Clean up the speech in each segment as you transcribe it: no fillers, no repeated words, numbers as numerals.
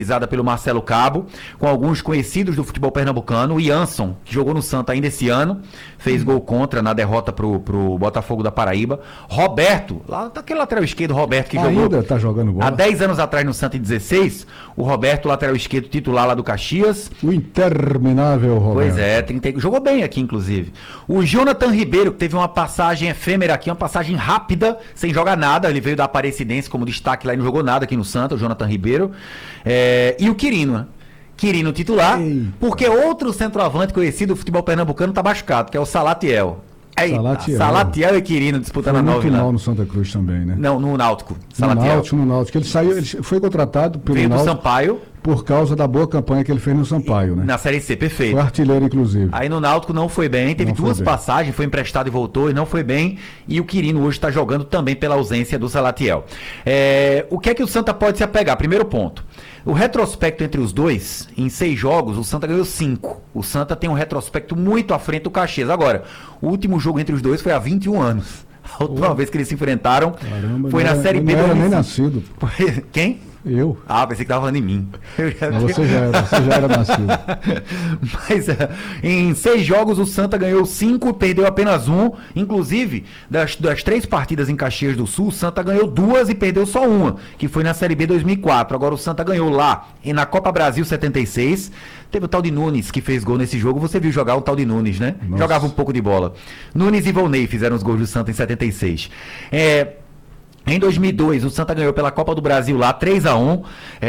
pelo Marcelo Cabo, com alguns conhecidos do futebol pernambucano. O Jansson, que jogou no Santa ainda esse ano, fez gol contra na derrota pro Botafogo da Paraíba. Roberto, lá daquele lateral esquerdo, Roberto, que ainda tá jogando bola. Há 10 anos atrás no Santa em 16, o Roberto, lateral esquerdo titular lá do Caxias. O interminável Roberto. Pois é, jogou bem aqui, inclusive. O Jonathan Ribeiro, que teve uma passagem efêmera aqui, uma passagem rápida, sem jogar nada. Ele veio da Aparecidense como destaque lá e não jogou nada aqui no Santa, o Jonathan Ribeiro. E o Quirino, né? Quirino titular, porque outro centroavante conhecido do futebol pernambucano tá machucado, que é o Salatiel. Salatiel e Quirino disputando a 9 lá. Mal no Santa Cruz também, né? Não, no Náutico. Salatiel. No Náutico. Ele foi contratado pelo Náutico. Do Sampaio. Por causa da boa campanha que ele fez no Sampaio, né? Na Série C, perfeito. Foi artilheiro, inclusive. Aí no Náutico não foi bem, teve duas passagens, foi emprestado e voltou e não foi bem. E o Quirino hoje está jogando também pela ausência do Salatiel. O que é que o Santa pode se apegar? Primeiro ponto. O retrospecto entre os dois, em 6 jogos, o Santa ganhou 5. O Santa tem um retrospecto muito à frente do Caxias. Agora, o último jogo entre os dois foi há 21 anos. A última vez que eles se enfrentaram foi na Série B. Eu não era nem nascido. Quem? Eu? Pensei que tava falando em mim. Você já era nascido. Mas em 6 jogos o Santa ganhou 5, perdeu apenas 1. Inclusive, das 3 partidas em Caxias do Sul, o Santa ganhou 2 e perdeu só 1, que foi na Série B 2004. Agora o Santa ganhou lá e na Copa Brasil 76. Teve o tal de Nunes que fez gol nesse jogo. Você viu jogar o tal de Nunes, né? Nossa. Jogava um pouco de bola. Nunes e Volney fizeram os gols do Santa em 76. Em 2002, o Santa ganhou pela Copa do Brasil lá, 3-1.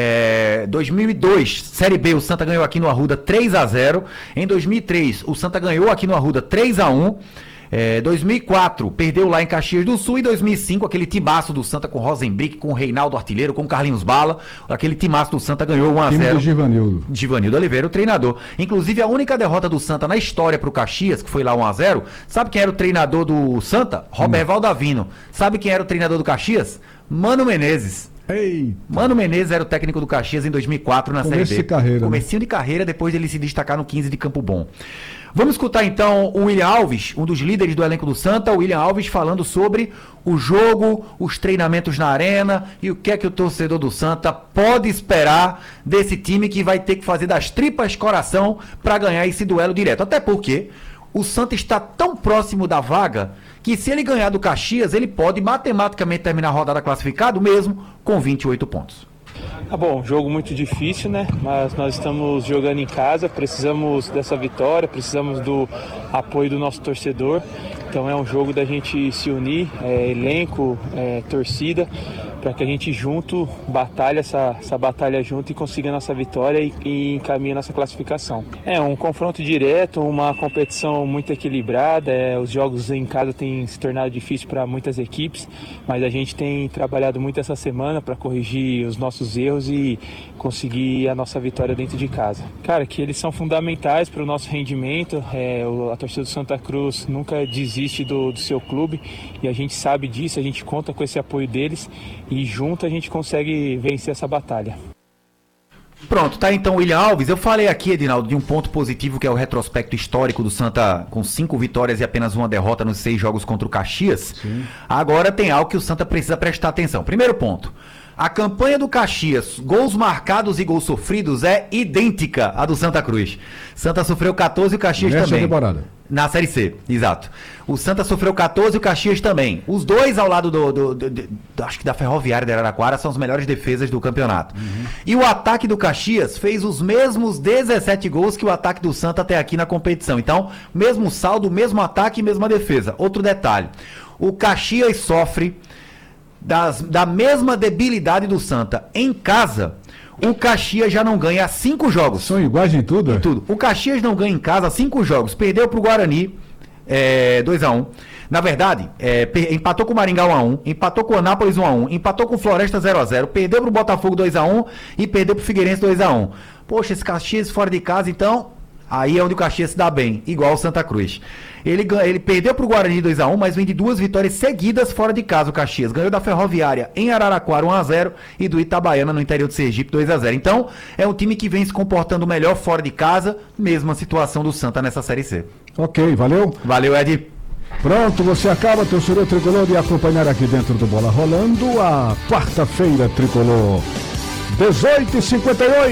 2002, Série B, o Santa ganhou aqui no Arruda 3-0. Em 2003, o Santa ganhou aqui no Arruda 3-1. 2004, perdeu lá em Caxias do Sul. E 2005, aquele timaço do Santa com Rosenbrick, com o Reinaldo Artilheiro, com o Carlinhos Bala. Aquele timaço do Santa ganhou 1-0. Time do Givanildo. Givanildo Oliveira, o treinador. Inclusive, a única derrota do Santa na história pro Caxias, que foi lá 1-0, sabe quem era o treinador do Santa? Roberval Davino. Sabe quem era o treinador do Caxias? Mano Menezes. Eita. Mano Menezes era o técnico do Caxias em 2004 na Série B. Comecinho de carreira, depois dele se destacar no 15 de Campo Bom. Vamos escutar então o William Alves, um dos líderes do elenco do Santa, o William Alves falando sobre o jogo, os treinamentos na arena e o que é que o torcedor do Santa pode esperar desse time que vai ter que fazer das tripas coração para ganhar esse duelo direto. Até porque o Santa está tão próximo da vaga que se ele ganhar do Caxias, ele pode matematicamente terminar a rodada classificado mesmo com 28 pontos. Bom, jogo muito difícil, né? Mas nós estamos jogando em casa, precisamos dessa vitória, precisamos do apoio do nosso torcedor. Então é um jogo da gente se unir, elenco, torcida, para que a gente junto batalhe essa batalha junto e consiga a nossa vitória e encaminhe a nossa classificação. É um confronto direto, uma competição muito equilibrada, os jogos em casa têm se tornado difíceis para muitas equipes, mas a gente tem trabalhado muito essa semana para corrigir os nossos erros e conseguir a nossa vitória dentro de casa. Cara, que eles são fundamentais para o nosso rendimento, a torcida do Santa Cruz nunca desiste do seu clube e a gente sabe disso, a gente conta com esse apoio deles e junto a gente consegue vencer essa batalha. Pronto, tá então o William Alves. Eu falei aqui, Edinaldo, de um ponto positivo que é o retrospecto histórico do Santa com 5 vitórias e apenas 1 derrota nos 6 jogos contra o Caxias. Sim. Agora tem algo que o Santa precisa prestar atenção. Primeiro ponto. A campanha do Caxias, gols marcados e gols sofridos, é idêntica à do Santa Cruz. Santa sofreu 14 e o Caxias também. Temporada. Na Série C, exato. O Santa sofreu 14 e o Caxias também. Os dois ao lado acho que da Ferroviária de Araraquara são as melhores defesas do campeonato. Uhum. E o ataque do Caxias fez os mesmos 17 gols que o ataque do Santa até aqui na competição. Então, mesmo saldo, mesmo ataque e mesma defesa. Outro detalhe, o Caxias sofre da mesma debilidade do Santa. Em casa, o Caxias já não ganha há 5 jogos. São iguais em tudo? Em tudo. O Caxias não ganha em casa há 5 jogos. Perdeu pro Guarani 2-1. Na verdade, empatou com o Maringá 1-1, empatou com o Anápolis 1-1, empatou com o Floresta 0-0, perdeu pro Botafogo 2-1 e perdeu pro Figueirense 2-1. Poxa, esse Caxias fora de casa, então, aí é onde o Caxias se dá bem, igual o Santa Cruz. Ele perdeu pro Guarani 2-1, mas vem de 2 vitórias seguidas fora de casa o Caxias. Ganhou da Ferroviária em Araraquara 1-0 e do Itabaiana no interior de Sergipe 2-0. Então, é um time que vem se comportando melhor fora de casa, mesma situação do Santa nessa Série C. Ok, valeu? Valeu, Ed. Pronto, você acaba, torcedor tricolor, de acompanhar aqui dentro do Bola Rolando a quarta-feira tricolor. 18h58.